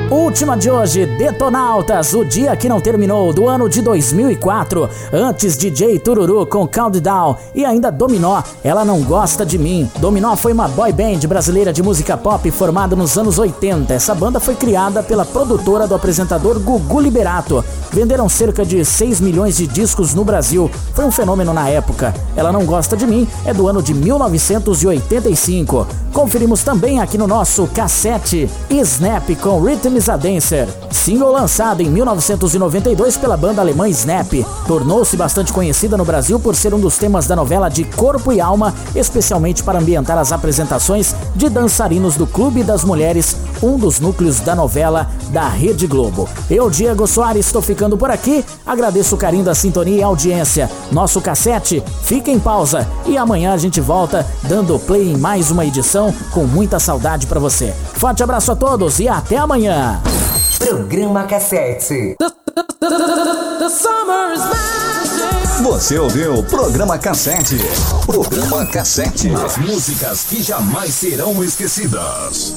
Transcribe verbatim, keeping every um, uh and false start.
Última de hoje, Detonautas, o dia que não terminou, do ano de dois mil e quatro. Antes, D J Tururu com Countdown e ainda Dominó, Ela Não Gosta de Mim. Dominó foi uma boy band brasileira de música pop formada nos anos oitenta. Essa banda foi criada pela produtora do apresentador Gugu Liberato. Venderam cerca de seis milhões de discos no Brasil. Foi um fenômeno na época. Ela Não Gosta de Mim é do ano de mil novecentos e oitenta e cinco. Conferimos também aqui no nosso cassete Snap com Rhythm is a Dancer, single lançado em mil novecentos e noventa e dois pela banda alemã Snap. Tornou-se bastante conhecida no Brasil por ser um dos temas da novela de Corpo e Alma, especialmente para ambientar as apresentações de dançarinos do Clube das Mulheres, um dos núcleos da novela da Rede Globo. Eu, Diego Soares, estou ficando por aqui. Agradeço o carinho da sintonia e audiência. Nosso cassete fica em pausa e amanhã a gente volta dando play em mais uma edição com muita saudade para você. Forte abraço a todos e até amanhã. Programa Cassete. Você ouviu Programa Cassete. Programa Cassete. As músicas que jamais serão esquecidas.